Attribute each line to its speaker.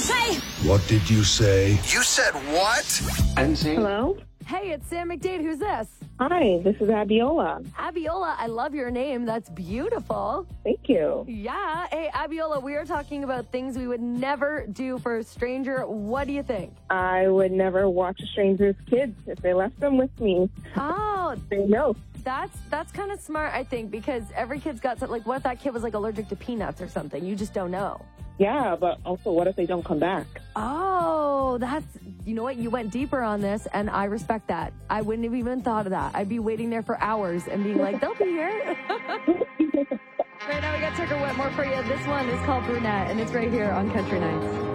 Speaker 1: say?
Speaker 2: What did you say?
Speaker 3: You said what?
Speaker 4: Hello?
Speaker 5: Hey, it's Sam McDade. Who's this?
Speaker 4: Hi, this is Abiola.
Speaker 5: Abiola, I love your name. That's beautiful.
Speaker 4: Thank you.
Speaker 5: Yeah. Hey, Abiola, we are talking about things we would never do for a stranger. What do you think?
Speaker 4: I would never watch a stranger's kids if they left them with me.
Speaker 5: Oh,
Speaker 4: They know.
Speaker 5: that's kind of smart, I think, because every kid's got something. Like, what if that kid was like allergic to peanuts or something? You just don't know.
Speaker 4: Yeah, but also what if they don't come back?
Speaker 5: Oh, you know what? You went deeper on this, and I respect that. I wouldn't have even thought of that. I'd be waiting there for hours and being like, they'll be here. Right now, we got Tucker Wetmore for you. This one is called Brunette, and it's right here on Country Nights.